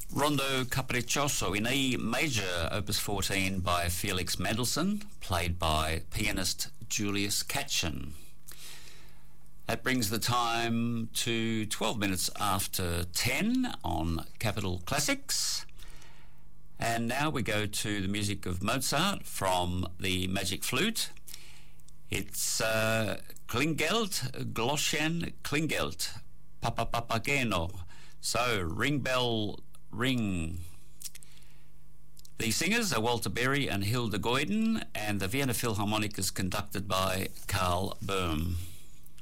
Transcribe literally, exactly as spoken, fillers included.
Rondo Capriccioso in E major, opus fourteen by Felix Mendelssohn, played by pianist Julius Katchen. That brings the time to twelve minutes after ten on Capital Classics. And now we go to the music of Mozart from the Magic Flute. It's uh, Klingelt, Gloschen, Klingelt, Papa Papageno. So, ring bell, ring. The singers are Walter Berry and Hilda Goyden, and the Vienna Philharmonic is conducted by Karl Böhm.